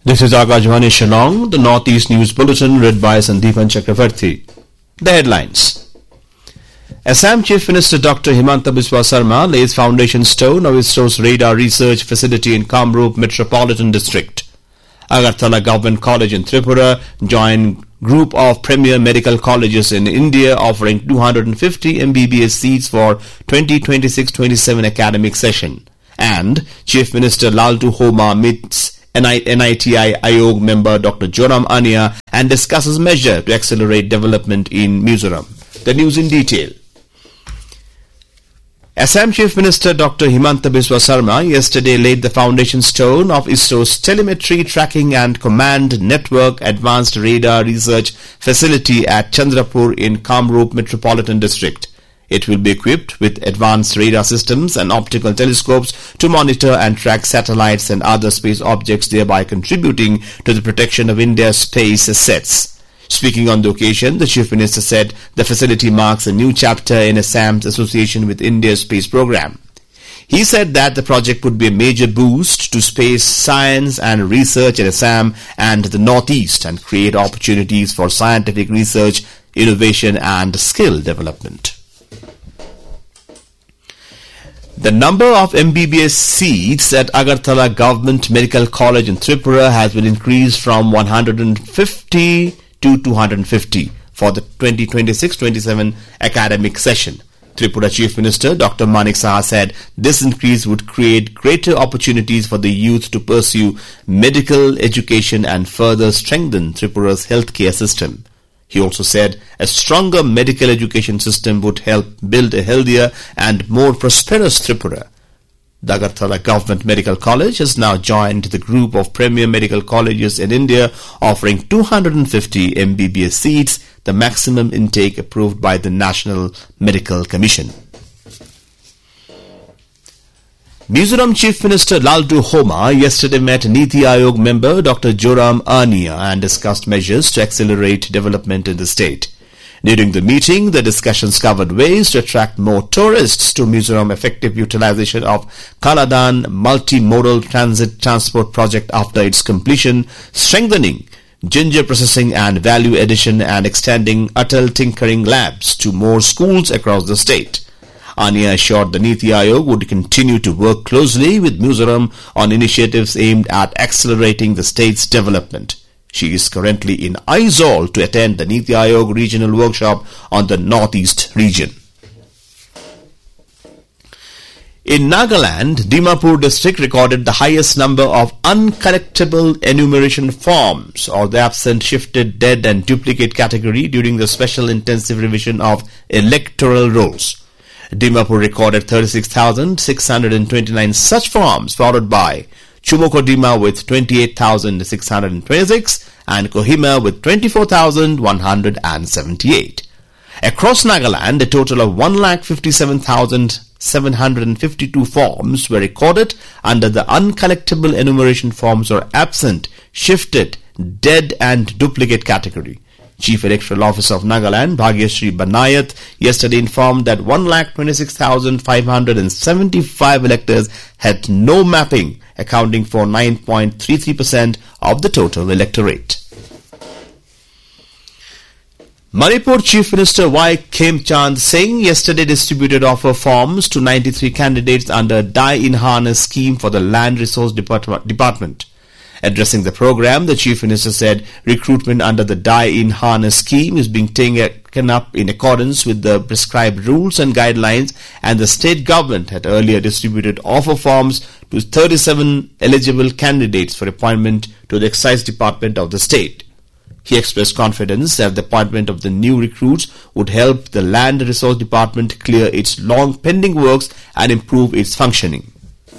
This is Akashvani Shillong, the Northeast News Bulletin read by Sandeepan Chakravarti. The headlines. Assam Chief Minister Dr. Himanta Biswa Sarma lays foundation stone of ISRO's radar research facility in Kamrup Metropolitan District. Agartala Government College in Tripura joined group of premier medical colleges in India offering 250 MBBS seats for 2026-27 academic session. And Chief Minister Laltu Homa meets NITI Ayog member Dr. Joram Ania and discusses measure to accelerate development in Mizoram. The news in detail. Assam Chief Minister Dr. Himanta Biswa Sarma yesterday laid the foundation stone of ISRO's Telemetry Tracking and Command Network Advanced Radar Research Facility at Chandrapur in Kamrup Metropolitan District. It will be equipped with advanced radar systems and optical telescopes to monitor and track satellites and other space objects, thereby contributing to the protection of India's space assets. Speaking on the occasion, the Chief Minister said the facility marks a new chapter in Assam's association with India's space program. He said that the project would be a major boost to space science and research in Assam and the Northeast and create opportunities for scientific research, innovation and skill development. The number of MBBS seats at Agartala Government Medical College in Tripura has been increased from 150 to 250 for the 2026-27 academic session. Tripura Chief Minister Dr. Manik Saha said this increase would create greater opportunities for the youth to pursue medical education and further strengthen Tripura's healthcare system. He also said a stronger medical education system would help build a healthier and more prosperous Tripura. The Agartala Government Medical College has now joined the group of premier medical colleges in India offering 250 MBBS seats, the maximum intake approved by the National Medical Commission. Mizoram Chief Minister Laltu Homa yesterday met Niti Ayog member Dr. Joram Ania and discussed measures to accelerate development in the state. During the meeting, the discussions covered ways to attract more tourists to Mizoram, effective utilization of Kaladan multimodal transport project after its completion, strengthening ginger processing and value addition, and extending Atal Tinkering Labs to more schools across the state. Ania assured the Niti Ayog would continue to work closely with Mizoram on initiatives aimed at accelerating the state's development. She is currently in Aizawl to attend the Niti Ayog regional workshop on the Northeast region. In Nagaland, Dimapur district recorded the highest number of uncollectible enumeration forms or the absent, shifted, dead and duplicate category during the special intensive revision of electoral rolls. Dimapur recorded 36,629 such forms, followed by Chumokodima with 28,626 and Kohima with 24,178. Across Nagaland, a total of 1,57,752 forms were recorded under the uncollectible enumeration forms or absent, shifted, dead and duplicate category. Chief Electoral Officer of Nagaland, Bhagyashree Banayat, yesterday informed that 1,26,575 electors had no mapping, accounting for 9.33% of the total electorate. Manipur Chief Minister Y. Khemchand Singh yesterday distributed offer forms to 93 candidates under Die-in-Harness scheme for the Land Resource Department. Addressing the program, the Chief Minister said recruitment under the Die-in-Harness scheme is being taken up in accordance with the prescribed rules and guidelines, and the state government had earlier distributed offer forms to 37 eligible candidates for appointment to the Excise Department of the state. He expressed confidence that the appointment of the new recruits would help the Land Resource Department clear its long pending works and improve its functioning.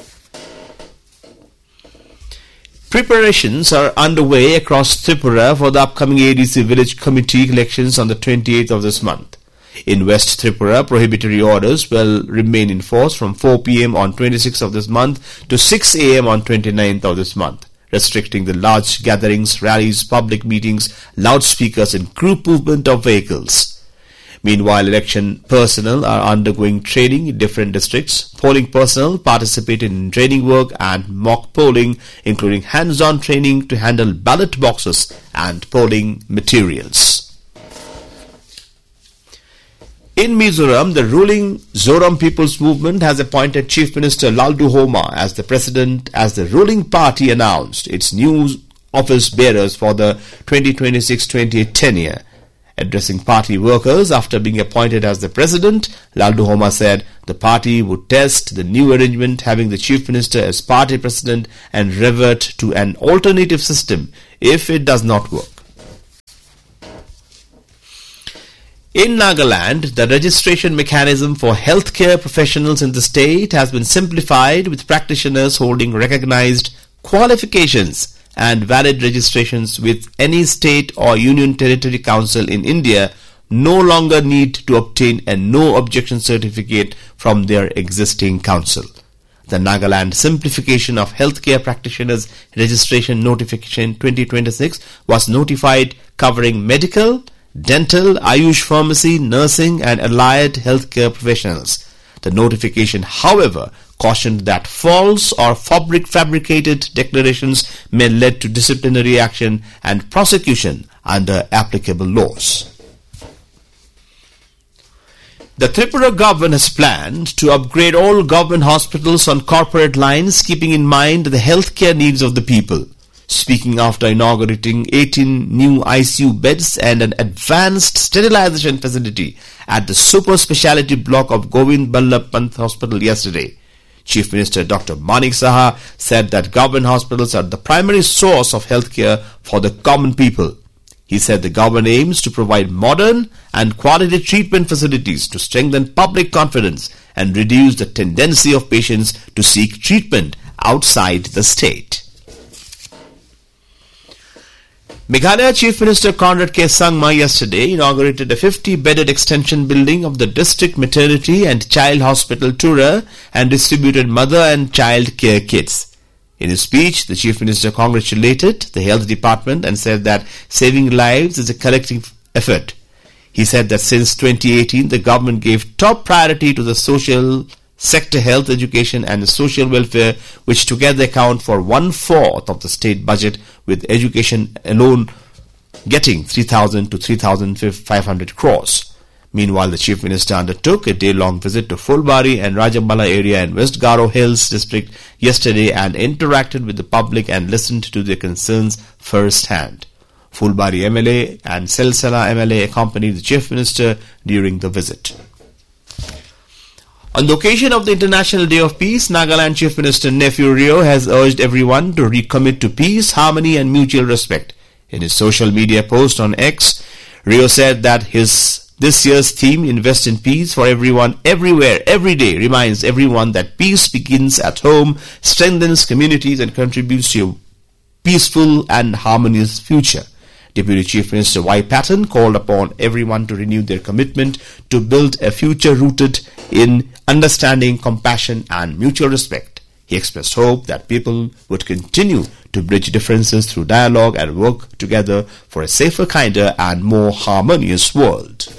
Preparations are underway across Tripura for the upcoming ADC Village Committee elections on the 28th of this month. In West Tripura, prohibitory orders will remain in force from 4 p.m. on 26th of this month to 6 a.m. on 29th of this month, restricting the large gatherings, rallies, public meetings, loudspeakers and group movement of vehicles. Meanwhile, election personnel are undergoing training in different districts. Polling personnel participated in training work and mock polling, including hands-on training to handle ballot boxes and polling materials. In Mizoram, the ruling Zoram People's Movement has appointed Chief Minister Laldu Homa as the president, as the ruling party announced its new office bearers for the 2026-28 tenure. Addressing party workers after being appointed as the president, Laldu Homa said the party would test the new arrangement, having the chief minister as party president, and revert to an alternative system if it does not work. In Nagaland, the registration mechanism for healthcare professionals in the state has been simplified, with practitioners holding recognized qualifications and valid registrations with any state or union territory council in India no longer need to obtain a no objection certificate from their existing council. The Nagaland Simplification of Healthcare Practitioners Registration Notification 2026 was notified, covering medical, dental, Ayush pharmacy, nursing and allied healthcare professionals. The notification, however, cautioned that false or fabricated declarations may lead to disciplinary action and prosecution under applicable laws. The Tripura government has planned to upgrade all government hospitals on corporate lines, keeping in mind the healthcare needs of the people. Speaking after inaugurating 18 new ICU beds and an advanced sterilization facility at the super speciality block of Govind Ballabh Pant Hospital yesterday, Chief Minister Dr. Manik Saha said that government hospitals are the primary source of healthcare for the common people. He said the government aims to provide modern and quality treatment facilities to strengthen public confidence and reduce the tendency of patients to seek treatment outside the state. Meghalaya Chief Minister Conrad K. Sangma yesterday inaugurated a 50-bedded extension building of the District Maternity and Child Hospital Tura and distributed mother and child care kits. In his speech, the Chief Minister congratulated the Health Department and said that saving lives is a collective effort. He said that since 2018, the government gave top priority to the social sector, health, education and social welfare, which together account for 1/4 of the state budget, with education alone getting 3,000 to 3,500 crores. Meanwhile, the Chief Minister undertook a day-long visit to Fulbari and Rajambala area in West Garo Hills district yesterday and interacted with the public and listened to their concerns firsthand. Fulbari MLA and Selsala MLA accompanied the Chief Minister during the visit. On the occasion of the International Day of Peace, Nagaland Chief Minister Nephew Rio has urged everyone to recommit to peace, harmony and mutual respect. In his social media post on X, Rio said that this year's theme, Invest in Peace for Everyone, Everywhere, Every Day, reminds everyone that peace begins at home, strengthens communities and contributes to a peaceful and harmonious future. Deputy Chief Minister Y. Patton called upon everyone to renew their commitment to build a future rooted in understanding, compassion and mutual respect. He expressed hope that people would continue to bridge differences through dialogue and work together for a safer, kinder and more harmonious world.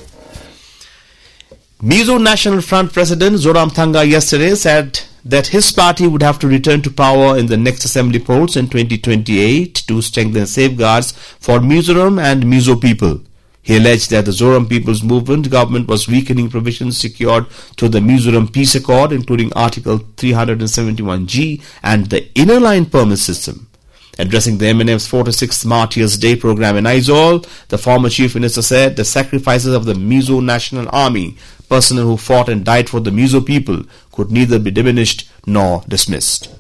Mizo National Front President Zoram Thanga yesterday said that his party would have to return to power in the next assembly polls in 2028 to strengthen safeguards for Mizoram and Mizo people. He alleged that the Zoram People's Movement government was weakening provisions secured through the Mizoram Peace Accord, including Article 371G and the Inner Line Permit System. Addressing the MNF's 46th Martyrs Day program in Aizawl, the former Chief Minister said the sacrifices of the Mizo National Army, personnel who fought and died for the Mizo people, could neither be diminished nor dismissed.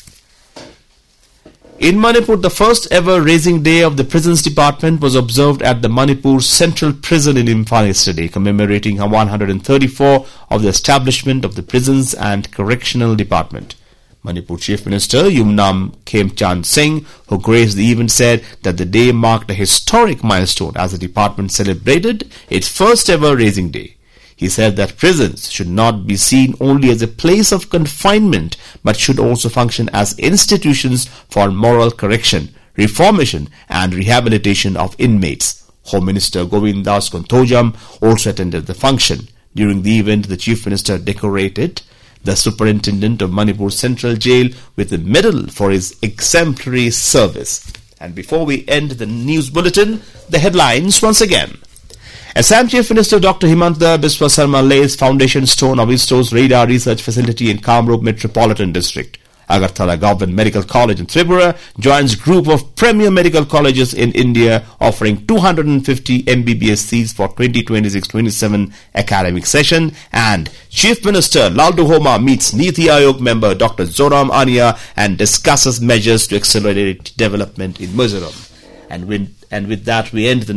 In Manipur, the first ever raising day of the Prisons Department was observed at the Manipur Central Prison in Imphal yesterday, commemorating 134 of the establishment of the Prisons and Correctional Department. Manipur Chief Minister Yumnam Khemchand Singh, who graced the event, said that the day marked a historic milestone as the department celebrated its first ever raising day. He said that prisons should not be seen only as a place of confinement, but should also function as institutions for moral correction, reformation and rehabilitation of inmates. Home Minister Govind Das Kontojam also attended the function. During the event, the Chief Minister decorated the Superintendent of Manipur Central Jail with a medal for his exemplary service. And before we end the news bulletin, the headlines once again. Assam Chief Minister Dr. Himanta Biswa Sarma lays foundation stone of ISRO's radar research facility in Kamrup Metropolitan District. Agartala Government Medical College in Tripura joins group of premier medical colleges in India offering 250 MBBS seats for 2026-27 academic session. And Chief Minister Laldu Homa meets Niti Aayog member Dr. Zoram Ania and discusses measures to accelerate development in Mizoram. And with that we end the